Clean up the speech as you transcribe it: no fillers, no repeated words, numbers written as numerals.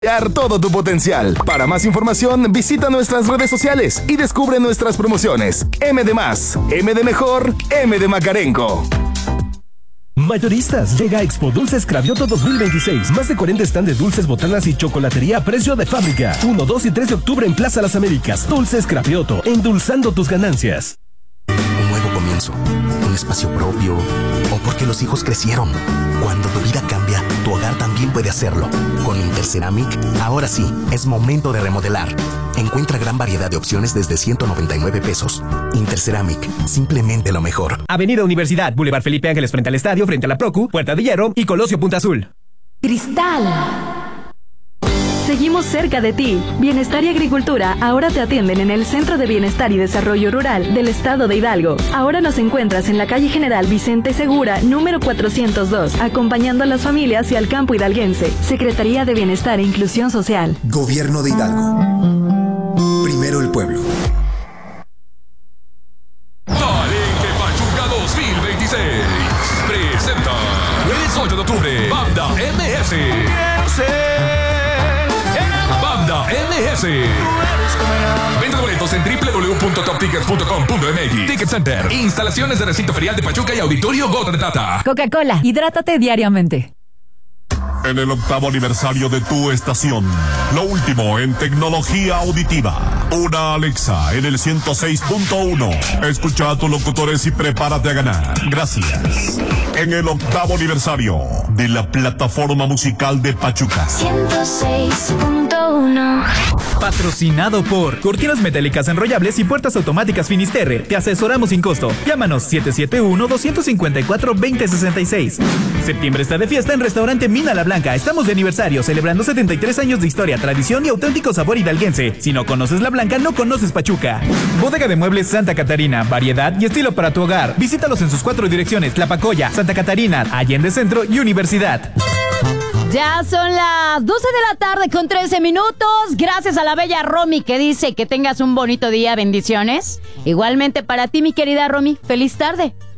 Todo tu potencial. Para más información, visita nuestras redes sociales y descubre nuestras promociones. M de más, M de mejor, M de Macarenco. Mayoristas, llega a Expo Dulces Cravioto 2026. Más de 40 stands de dulces, botanas y chocolatería a precio de fábrica. 1, 2 y 3 de octubre en Plaza Las Américas. Dulces Cravioto, endulzando tus ganancias. Un nuevo comienzo, un espacio propio, o porque los hijos crecieron. Cuando tu vida cambia, tu hogar también puede hacerlo. Con Interceramic, ahora sí, es momento de remodelar. Encuentra gran variedad de opciones desde 199 pesos. Interceramic, simplemente lo mejor. Avenida Universidad, Boulevard Felipe Ángeles frente al estadio, frente a la Procu, Puerta de Hierro y Colosio Punta Azul. Cristal. Seguimos cerca de ti. Bienestar y Agricultura ahora te atienden en el Centro de Bienestar y Desarrollo Rural del Estado de Hidalgo. Ahora nos encuentras en la calle General Vicente Segura, número 402, acompañando a las familias y al campo hidalguense. Secretaría de Bienestar e Inclusión Social. Gobierno de Hidalgo. Primero el pueblo. Palenque Pachuca 2026 presenta el 8 de octubre Banda MS. Banda MS. Venta boletos en www.toptickets.com.mx. Ticket Center. Instalaciones de recinto ferial de Pachuca y Auditorio Gota de Plata. Coca-Cola, hidrátate diariamente. En el 8º aniversario de tu estación, lo último en tecnología auditiva. Una Alexa en el 106.1. Escucha a tus locutores y prepárate a ganar. Gracias. En el 8º aniversario de la plataforma musical de Pachuca. 106.1. Patrocinado por Cortinas Metálicas Enrollables y Puertas Automáticas Finisterre. Te asesoramos sin costo. Llámanos 771-254-2066. Septiembre está de fiesta en Restaurante Mina La Blanca. Estamos de aniversario, celebrando 73 años de historia, tradición y auténtico sabor hidalguense. Si no conoces La Blanca, no conoces Pachuca. Bodega de Muebles Santa Catarina. Variedad y estilo para tu hogar. Visítalos en sus 4 direcciones: Tlapacoya, Santa Catarina, Allende Centro y Universidad. Ya son las 12 de la tarde con 13 minutos. Gracias a la bella Romy que dice que tengas un bonito día. Bendiciones. Igualmente para ti, mi querida Romy. Feliz tarde.